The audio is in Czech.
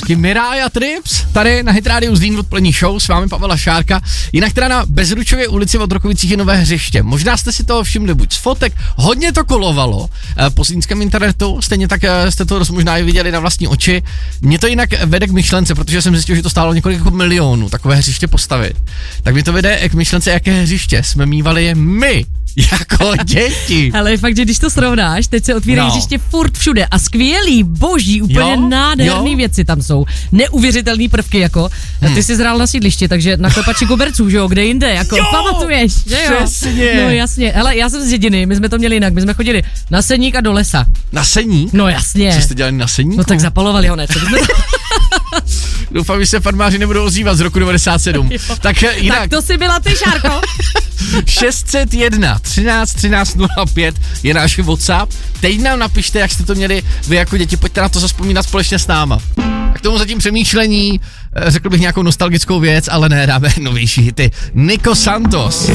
hezky. Miraya Trips, tady na Hit Radio Zlín odpolední show, s vámi Pavel Šárka. Jinak teda na Bezručově ulici od Rokovicích je nové hřiště. Možná jste si toho všimli buď z fotek, hodně to kolovalo po zlínském internetu, stejně tak jste to možná i viděli na vlastní oči. Mě to jinak vede k myšlence, protože jsem zjistil, že to stálo několik milionů takové hřiště postavit. Tak mi to vede k myšlence, jaké hřiště jsme mívali my jako děti. Ale fakt, že když to srovnáš, teď se otvírají hřiště furt všude a skvělý, boží, úplně nádherný věci tam jsou. Neuvěřitelný prvky, jako. Ty jsi zhrál na sídlišti, takže na klepači koberců, že jo, kde jinde, jako pamatuješ, že jo? Přesně. No jasně, hele, já jsem z Dědiny, my jsme to měli jinak, my jsme chodili na Seník a do lesa. Na Seník? No jasně. Co jste dělali na Seníku? No tak zapalovali ho, ne? Co bychom... Doufám, že se farmáři nebudou ozývat z roku 97. Tak jinak. Tak to si byla ty, Šárko. 601 13 13 05 je náš WhatsApp. Teď nám napište, jak jste to měli vy jako děti, pojďte na to zazpomínat společně s náma. K tomu zatím přemýšlení, řekl bych nějakou nostalgickou věc, ale ne, dáme novější hity. Nico Santos.